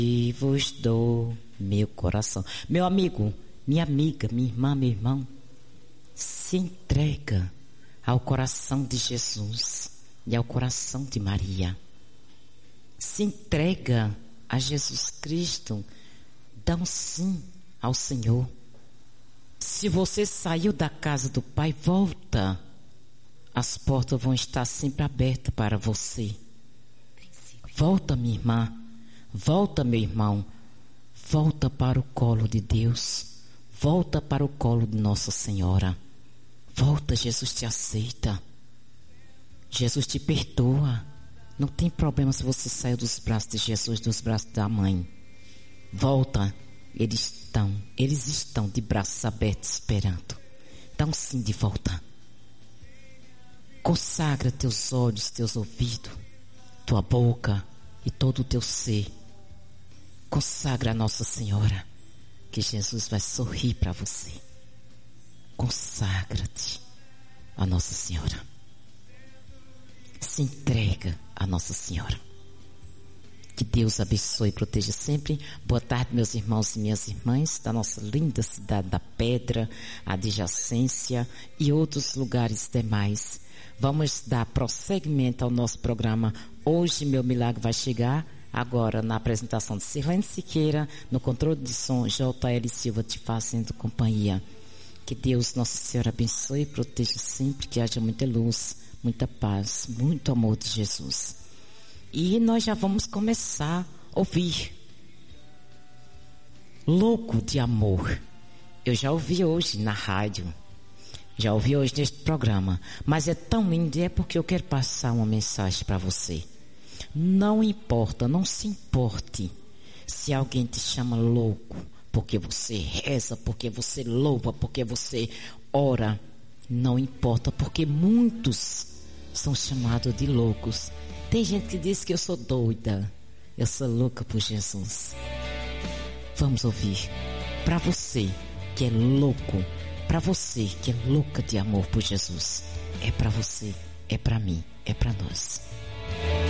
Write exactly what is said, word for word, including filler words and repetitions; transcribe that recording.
E vos dou meu coração. Meu amigo, minha amiga, minha irmã, meu irmão, se entrega ao coração de Jesus e ao coração de Maria. Se entrega a Jesus Cristo. Dá um sim ao Senhor. Se você saiu da casa do Pai, volta. As portas vão estar sempre abertas para você. Volta, minha irmã. Volta, meu irmão. Volta para o colo de Deus. Volta para o colo de Nossa Senhora. Volta, Jesus te aceita. Jesus te perdoa. Não tem problema se você saiu dos braços de Jesus, dos braços da mãe. Volta. Eles estão, eles estão de braços abertos esperando. Dá um sim de volta. Consagra teus olhos, teus ouvidos, tua boca e todo o teu ser. Consagra a Nossa Senhora, que Jesus vai sorrir para você. Consagra-te a Nossa Senhora. Se entrega a Nossa Senhora. Que Deus abençoe e proteja sempre. Boa tarde, meus irmãos e minhas irmãs da nossa linda cidade da Pedra, adjacência e outros lugares demais. Vamos dar prosseguimento ao nosso programa. Hoje meu milagre vai chegar. Agora na apresentação de Sirlene Siqueira, no controle de som J L Silva te fazendo companhia. Que Deus, Nossa Senhora, abençoe e proteja sempre, que haja muita luz, muita paz, muito amor de Jesus. E nós já vamos começar a ouvir Louco de Amor. Eu já ouvi hoje na rádio, já ouvi hoje neste programa, mas é tão lindo, é porque eu quero passar uma mensagem para você. Não importa, não se importe se alguém te chama louco, porque você reza, porque você louva, porque você ora. Não importa, porque muitos são chamados de loucos. Tem gente que diz que eu sou doida. Eu sou louca por Jesus. Vamos ouvir. Para você que é louco, para você que é louca de amor por Jesus, é para você, é para mim, é para nós.